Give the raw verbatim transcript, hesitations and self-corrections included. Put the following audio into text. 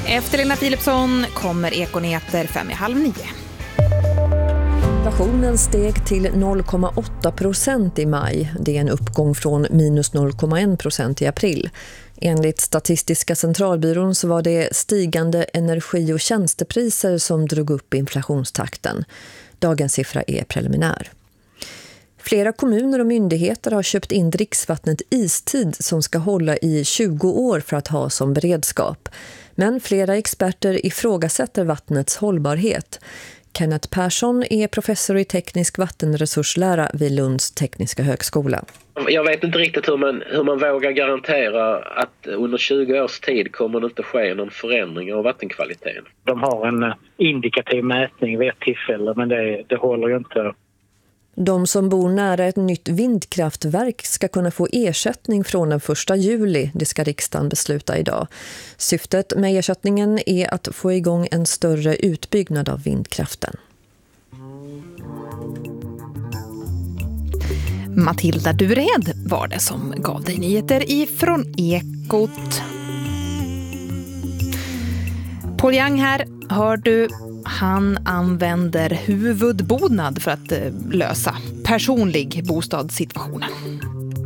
Efter Lena Philipsson kommer Ekoneter fem i halv nio. Inflationen steg till noll komma åtta procent i maj. Det är en uppgång från minus noll komma en procent i april. Enligt Statistiska centralbyrån så var det stigande energi- och tjänstepriser som drog upp inflationstakten. Dagens siffra är preliminär. Flera kommuner och myndigheter har köpt in dricksvattnet Istid som ska hålla i tjugo år för att ha som beredskap. Men flera experter ifrågasätter vattnets hållbarhet. Kenneth Persson är professor i teknisk vattenresurslära vid Lunds tekniska högskola. Jag vet inte riktigt hur man, hur man vågar garantera att under tjugo års tid kommer det inte ske någon förändring av vattenkvaliteten. De har en indikativ mätning vid ett tillfälle, men det, det håller ju inte. De som bor nära ett nytt vindkraftverk ska kunna få ersättning från den första juli. Det ska riksdagen besluta idag. Syftet med ersättningen är att få igång en större utbyggnad av vindkraften. Matilda Dured var det som gav dig nyheter ifrån Ekot. Paul Young här, hör du. Han använder huvudbonad för att lösa personlig bostadssituationen.